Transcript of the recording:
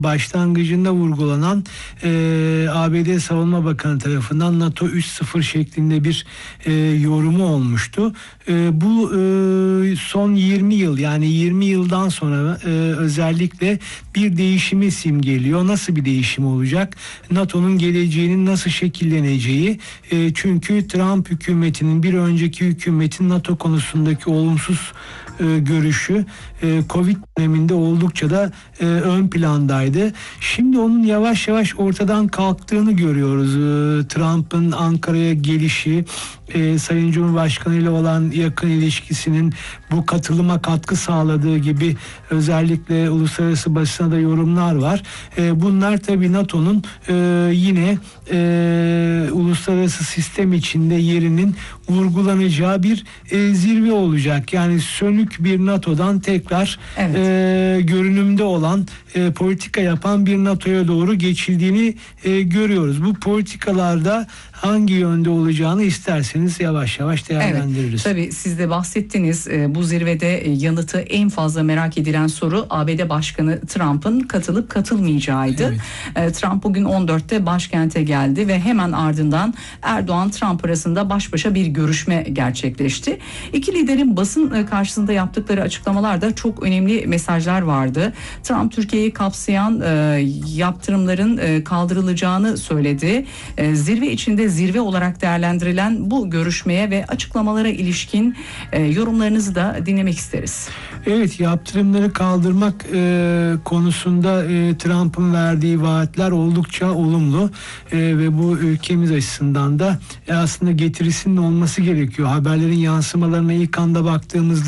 başlangıcında vurgulanan ABD Savunma Bakanı tarafından NATO 3.0 şeklinde bir yorumu olmuştu. Bu son 20 yıl, yani 20 yıldan sonra özellikle bir değişimi simgeliyor. Nasıl bir değişim olacak? NATO'nun geleceğinin nasıl şekilleneceği. Çünkü Trump hükümetinin, bir önceki hükümetin NATO konusundaki olumsuz görüşü Covid döneminde oldukça da ön plandaydı. Şimdi onun yavaş yavaş ortadan kalktığını görüyoruz. Trump'ın Ankara'ya gelişi, Sayın Cumhurbaşkanı ile olan yakın ilişkisinin bu katılıma katkı sağladığı gibi özellikle uluslararası basına da yorumlar var. Bunlar tabii NATO'nun yine uluslararası sistem içinde yerinin vurgulanacağı bir zirve olacak. Yani sönük bir NATO'dan tekrar görünümde olan, politika yapan bir NATO'ya doğru geçildiğini görüyoruz. Bu politikalarda hangi yönde olacağını isterseniz yavaş yavaş değerlendiririz. Evet, tabii siz de bahsettiniz. Bu zirvede yanıtı en fazla merak edilen soru ABD Başkanı Trump'ın katılıp katılmayacağıydı. Evet. Trump bugün 14'te başkente geldi ve hemen ardından Erdoğan-Trump arasında baş başa bir görüşme gerçekleşti. İki liderin basın karşısında yaptıkları açıklamalarda çok önemli mesajlar vardı. Trump Türkiye'yi kapsayan yaptırımların kaldırılacağını söyledi. Zirve içinde zirve olarak değerlendirilen bu görüşmeye ve açıklamalara ilişkin yorumlarınızı da dinlemek isteriz. Evet, yaptırımları kaldırmak konusunda Trump'ın verdiği vaatler oldukça olumlu ve bu ülkemiz açısından da aslında getirisinin olması gerekiyor. Haberlerin yansımalarına ilk anda baktığımızda